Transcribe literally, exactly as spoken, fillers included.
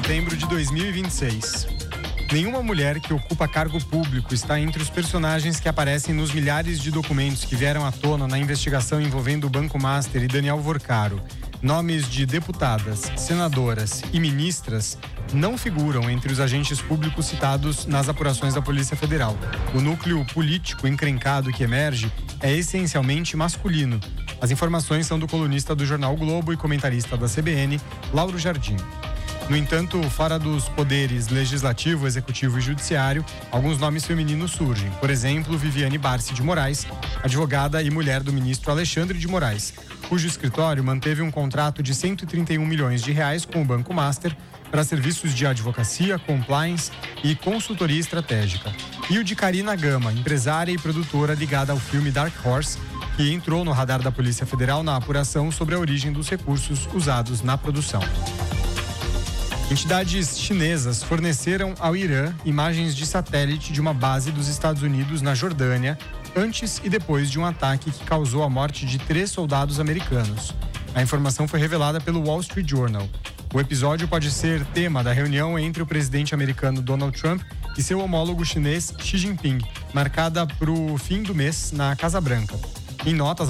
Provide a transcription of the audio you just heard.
setembro de dois mil e vinte e seis. Nenhuma mulher que ocupa cargo público está entre os personagens que aparecem nos milhares de documentos que vieram à tona na investigação envolvendo o Banco Master e Daniel Vorcaro. Nomes de deputadas, senadoras e ministras não figuram entre os agentes públicos citados nas apurações da Polícia Federal. O núcleo político encrencado que emerge é essencialmente masculino. As informações são do colunista do jornal o Globo e comentarista da C B N, Lauro Jardim. No entanto, fora dos poderes legislativo, executivo e judiciário, alguns nomes femininos surgem. Por exemplo, Viviane Barsi de Moraes, advogada e mulher do ministro Alexandre de Moraes, cujo escritório manteve um contrato de cento e trinta e um milhões de reais com o Banco Master para serviços de advocacia, compliance e consultoria estratégica. E o de Karina Gama, empresária e produtora ligada ao filme Dark Horse, que entrou no radar da Polícia Federal na apuração sobre a origem dos recursos usados na produção. Entidades chinesas forneceram ao Irã imagens de satélite de uma base dos Estados Unidos na Jordânia, antes e depois de um ataque que causou a morte de três soldados americanos. A informação foi revelada pelo Wall Street Journal. O episódio pode ser tema da reunião entre o presidente americano Donald Trump e seu homólogo chinês Xi Jinping, marcada para o fim do mês na Casa Branca. Em notas,